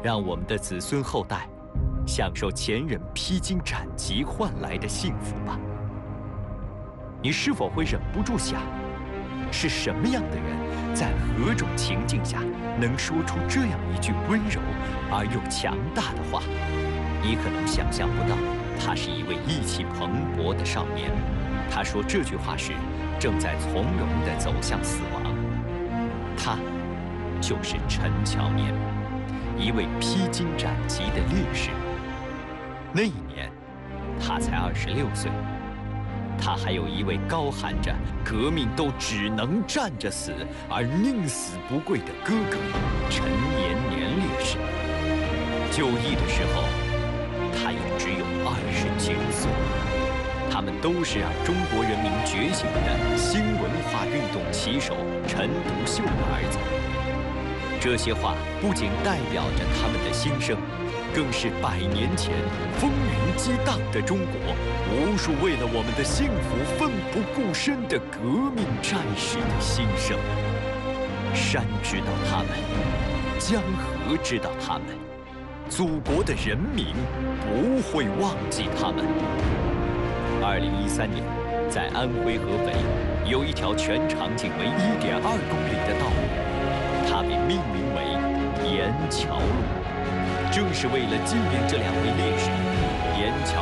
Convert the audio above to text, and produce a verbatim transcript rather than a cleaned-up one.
让我们的子孙后代享受前人披荆斩棘换来的幸福吧。你是否会忍不住想，是什么样的人，在何种情境下，能说出这样一句温柔而又强大的话？你可能想象不到，他是一位意气蓬勃的少年。他说这句话时，正在从容地走向死亡。他就是陈乔年，一位披荆斩棘的烈士。那一年，他才二十六岁。他还有一位高喊着“革命都只能站着死，而宁死不跪”的哥哥陈延年烈士。就义的时候，他也只有二十九岁。他们都是让中国人民觉醒的新文化运动旗手陈独秀的儿子。这些话不仅代表着他们的心声，更是百年前风云激荡的中国无数为了我们的幸福奋不顾身的革命战士的心声。山知道他们，江河知道他们，祖国的人民不会忘记他们。二零一三年，在安徽合肥有一条全长仅为一点二公里的道路，它被命名为沿桥路。正是为了纪念这两位烈士，沿桥